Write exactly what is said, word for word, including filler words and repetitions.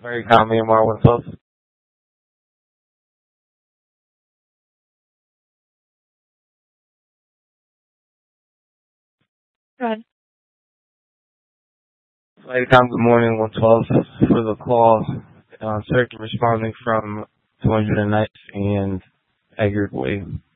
Very calm, Myanmar one twelve. Good. Very calm, good morning, one twelve for the call. Uh, Circuit responding from two hundred Nights and Edgar Way.